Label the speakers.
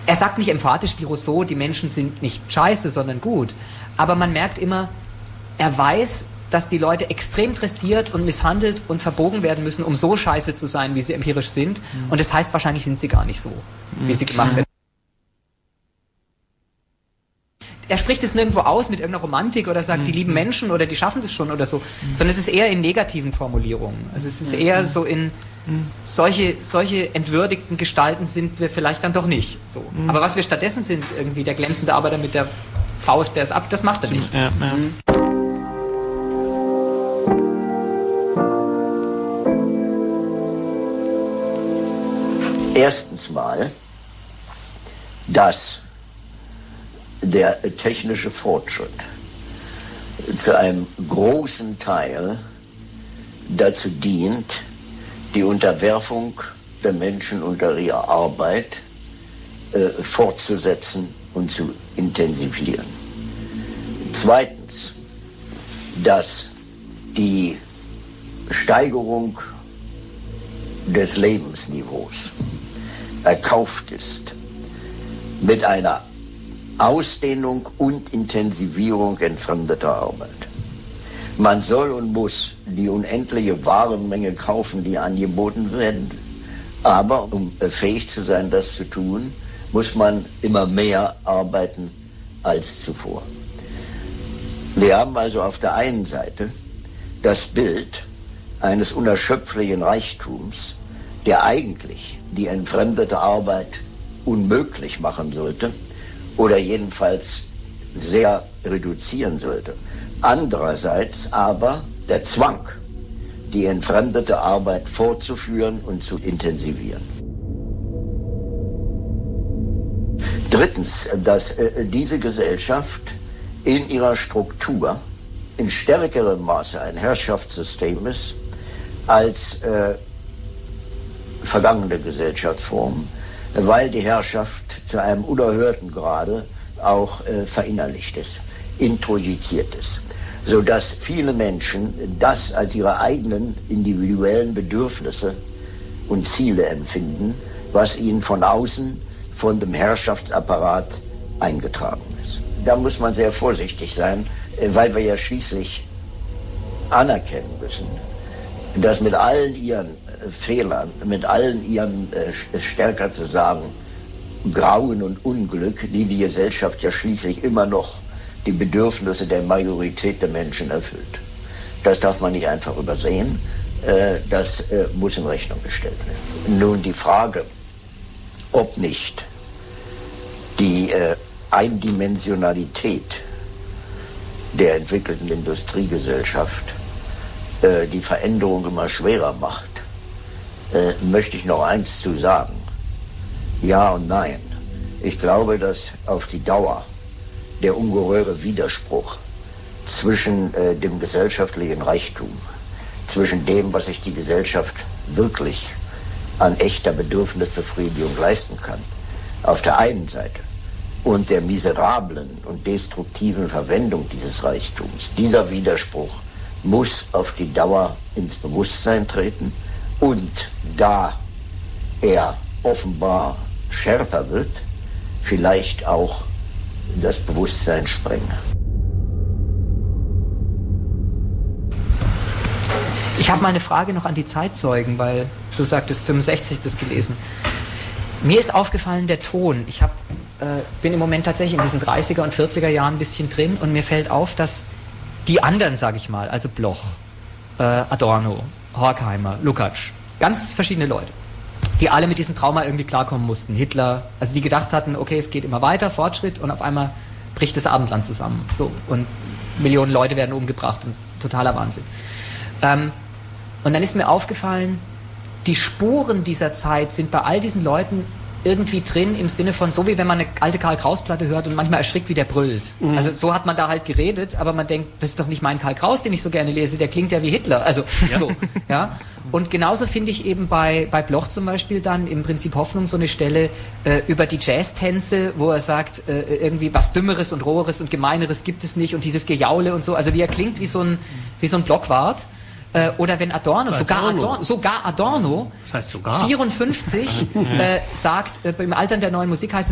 Speaker 1: er sagt nicht emphatisch wie Rousseau, die Menschen sind nicht scheiße, sondern gut. Aber man merkt immer, er weiß, dass die Leute extrem dressiert und misshandelt und verbogen werden müssen, um so scheiße zu sein, wie sie empirisch sind. Und das heißt, wahrscheinlich sind sie gar nicht so, wie sie gemacht werden. Er spricht es nirgendwo aus mit irgendeiner Romantik oder sagt, die lieben Menschen oder die schaffen das schon oder so, sondern es ist eher in negativen Formulierungen. Also es ist eher so in solche entwürdigten Gestalten sind wir vielleicht dann doch nicht. So. Aber was wir stattdessen sind, irgendwie der glänzende Arbeiter mit der Faust, der es ab, das macht er nicht.
Speaker 2: Ja.
Speaker 3: Erstens mal, dass der technische Fortschritt zu einem großen Teil dazu dient, die Unterwerfung der Menschen unter ihrer Arbeit fortzusetzen und zu intensivieren. Zweitens, dass die Steigerung des Lebensniveaus erkauft ist mit einer Ausdehnung und Intensivierung entfremdeter Arbeit. Man soll und muss die unendliche Warenmenge kaufen, die angeboten werden. Aber um fähig zu sein, das zu tun, muss man immer mehr arbeiten als zuvor. Wir haben also auf der einen Seite das Bild eines unerschöpflichen Reichtums, der eigentlich die entfremdete Arbeit unmöglich machen sollte oder jedenfalls sehr reduzieren sollte. Andererseits aber der Zwang, die entfremdete Arbeit fortzuführen und zu intensivieren. Drittens, dass diese Gesellschaft in ihrer Struktur in stärkerem Maße ein Herrschaftssystem ist als vergangene Gesellschaftsformen, weil die Herrschaft zu einem unerhörten Grade auch verinnerlicht ist, introjiziert ist, sodass viele Menschen das als ihre eigenen individuellen Bedürfnisse und Ziele empfinden, was ihnen von außen, von dem Herrschaftsapparat eingetragen ist. Da muss man sehr vorsichtig sein, weil wir ja schließlich anerkennen müssen, dass mit allen ihren Fehlern, mit allen ihren, stärker zu sagen, Grauen und Unglück, die Gesellschaft ja schließlich immer noch die Bedürfnisse der Majorität der Menschen erfüllt. Das darf man nicht einfach übersehen, das muss in Rechnung gestellt werden. Nun die Frage, ob nicht die Eindimensionalität der entwickelten Industriegesellschaft die Veränderung immer schwerer macht, möchte ich noch eins zu sagen. Ja und nein. Ich glaube, dass auf die Dauer der ungeheure Widerspruch zwischen dem gesellschaftlichen Reichtum, zwischen dem, was sich die Gesellschaft wirklich an echter Bedürfnisbefriedigung leisten kann, auf der einen Seite, und der miserablen und destruktiven Verwendung dieses Reichtums, dieser Widerspruch muss auf die Dauer ins Bewusstsein treten und da er offenbar schärfer wird, vielleicht auch das Bewusstsein sprengen.
Speaker 1: Ich habe mal eine Frage noch an die Zeitzeugen, weil du sagtest 65 das gelesen. Mir ist aufgefallen der Ton. Ich bin im Moment tatsächlich in diesen 30er und 40er Jahren ein bisschen drin und mir fällt auf, dass die anderen, sage ich mal, also Bloch, Adorno, Horkheimer, Lukács, ganz verschiedene Leute, die alle mit diesem Trauma irgendwie klarkommen mussten. Hitler, also die gedacht hatten, okay, es geht immer weiter, Fortschritt, und auf einmal bricht das Abendland zusammen. So, und Millionen Leute werden umgebracht und totaler Wahnsinn. Und dann ist mir aufgefallen, die Spuren dieser Zeit sind bei all diesen Leuten irgendwie drin, im Sinne von, so wie wenn man eine alte Karl-Kraus-Platte hört und manchmal erschrickt, wie der brüllt. Mhm. Also so hat man da halt geredet, aber man denkt, das ist doch nicht mein Karl Kraus, den ich so gerne lese, der klingt ja wie Hitler. Also ja. So, ja. Und genauso finde ich eben bei Bloch zum Beispiel dann im Prinzip Hoffnung so eine Stelle über die Jazztänze, wo er sagt, irgendwie was Dümmeres und Roheres und Gemeineres gibt es nicht und dieses Gejaule und so, also wie er klingt wie so ein Blockwart. Oder wenn Adorno, sogar Adorno,
Speaker 2: das heißt sogar.
Speaker 1: 54 sagt, im Altern der neuen Musik heißt es,